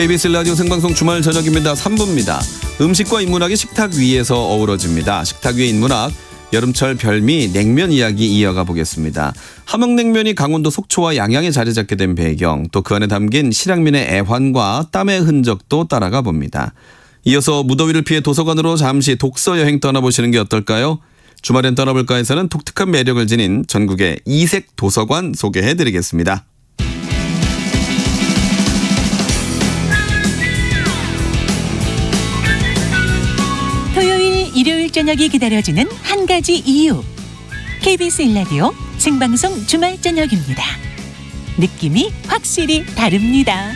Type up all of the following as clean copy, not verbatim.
KBS 라디오 생방송 주말 저녁입니다. 3부입니다. 음식과 인문학이 식탁 위에서 어우러집니다. 식탁 위의 인문학, 여름철 별미 냉면 이야기 이어가 보겠습니다. 함흥냉면이 강원도 속초와 양양에 자리 잡게 된 배경, 또 그 안에 담긴 실향민의 애환과 땀의 흔적도 따라가 봅니다. 이어서 무더위를 피해 도서관으로 잠시 독서 여행 떠나보시는 게 어떨까요? 주말엔 떠나볼까에서는 독특한 매력을 지닌 전국의 이색 도서관 소개해드리겠습니다. 토요일, 일요일 저녁이 기다려지는 한 가지 이유. KBS 1라디오 생방송 주말 저녁입니다. 느낌이 확실히 다릅니다.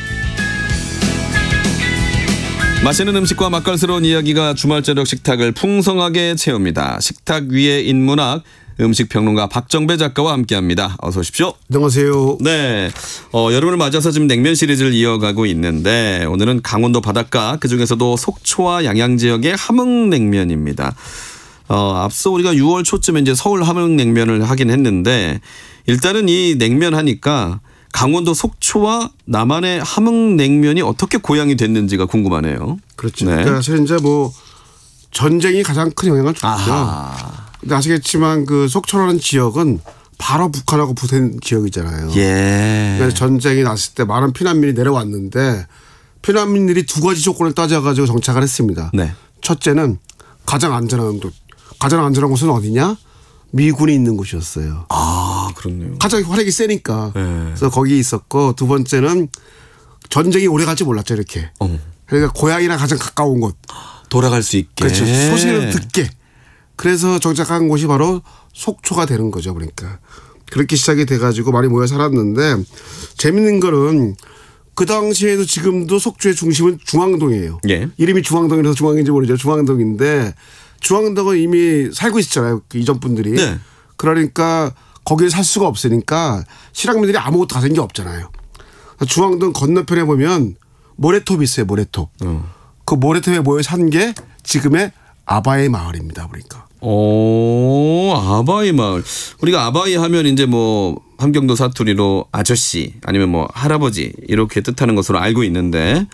맛있는 음식과 맛깔스러운 이야기가 주말 저녁 식탁을 풍성하게 채웁니다. 식탁 위의 인문학, 음식평론가 박정배 작가와 함께합니다. 어서 오십시오. 안녕하세요. 네, 여름을 맞아서 지금 냉면 시리즈를 이어가고 있는데 오늘은 강원도 바닷가, 그중에서도 속초와 양양 지역의 함흥냉면입니다. 앞서 우리가 6월 초쯤에 이제 서울 함흥냉면을 하긴 했는데 일단은 이 냉면 하니까 강원도 속초와 남한의 함흥냉면이 어떻게 고양이 됐는지가 궁금하네요. 그렇죠. 네. 그러니까 사실 이제 뭐 전쟁이 가장 큰 영향을 줬죠. 근데 아시겠지만 그 속초라는 지역은 바로 북한하고 붙은 지역이잖아요. 예. 그래서 전쟁이 났을 때 많은 피난민이 내려왔는데 피난민들이 두 가지 조건을 따져가지고 정착을 했습니다. 네. 첫째는 가장 안전한 곳. 가장 안전한 곳은 어디냐? 미군이 있는 곳이었어요. 아, 그렇네요. 가장 활약이 세니까. 네. 그래서 거기 있었고, 두 번째는 전쟁이 오래 갈지 몰랐죠, 이렇게. 그러니까 고향이랑 가장 가까운 곳. 돌아갈 수 있게. 그렇죠. 소식을 듣게. 그래서 정착한 곳이 바로 속초가 되는 거죠. 그러니까. 그렇게 시작이 돼가지고 많이 모여 살았는데 재밌는 거는 그 당시에도 지금도 속초의 중심은 중앙동이에요. 예. 이름이 중앙동이라서 중앙인지 모르죠. 중앙동인데 중앙동은 이미 살고 있었잖아요. 그 이전 분들이. 네. 그러니까 거기에 살 수가 없으니까 실향민들이 아무것도 가진 게 없잖아요. 중앙동 건너편에 보면 모래톱이 있어요. 모래톱. 그 모래톱에 모여 산 게 지금의 아바이 마을입니다. 그러니까. 오, 아바이 마을. 우리가 아바이 하면 이제 뭐 함경도 사투리로 아저씨 아니면 뭐 할아버지 이렇게 뜻하는 것으로 알고 있는데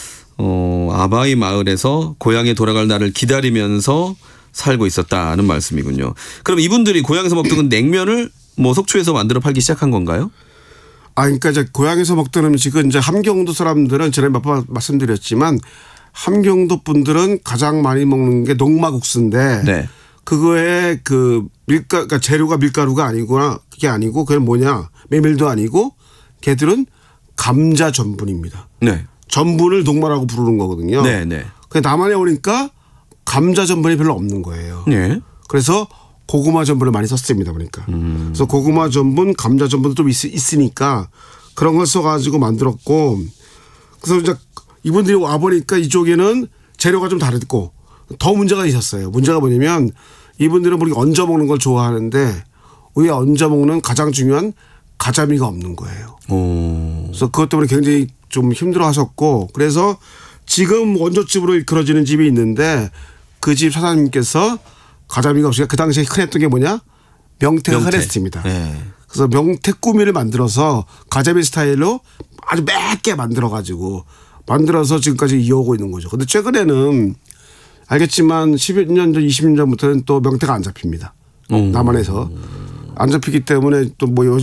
아바이 마을에서 고향에 돌아갈 날을 기다리면서 살고 있었다는 말씀이군요. 그럼 이분들이 고향에서 먹던 냉면을 뭐 속초에서 만들어 팔기 시작한 건가요? 그러니까 이제 고향에서 먹던 음식은 이제 함경도 사람들은 전에 몇 번 말씀드렸지만 함경도 분들은 가장 많이 먹는 게 녹마국수인데 네. 그거에 그 그러니까 재료가 밀가루가 아니구나. 그게 아니고 그건 뭐냐. 메밀도 아니고 걔들은 감자 전분입니다. 네. 전분을 녹마라고 부르는 거거든요. 네, 네. 근데 남한에 오니까 감자 전분이 별로 없는 거예요. 네. 그래서 고구마 전분을 많이 썼습니다. 보니까. 그래서 고구마 전분, 감자 전분도 좀 있으니까 그런 걸 써가지고 만들었고 그래서 이제 이분들이 와보니까 이쪽에는 재료가 좀 다르고 더 문제가 있었어요. 문제가 뭐냐면 이분들은 우리가 얹어 먹는 걸 좋아하는데 위에 얹어 먹는 가장 중요한 가자미가 없는 거예요. 그래서 그것 때문에 굉장히 좀 힘들어 하셨고 그래서 지금 원조집으로 이끌어지는 집이 있는데 그 집 사장님께서 가자미가 없으니까 그 당시에 흔했던 게 뭐냐? 명태가 흔했습니다. 네. 그래서 명태 꾸미를 만들어서 가자미 스타일로 아주 맵게 만들어가지고 만들어서 지금까지 이어오고 있는 거죠. 근데 최근에는 알겠지만 10년 전, 20년 전부터는 또 명태가 안 잡힙니다. 남한에서. 안 잡히기 때문에 또 뭐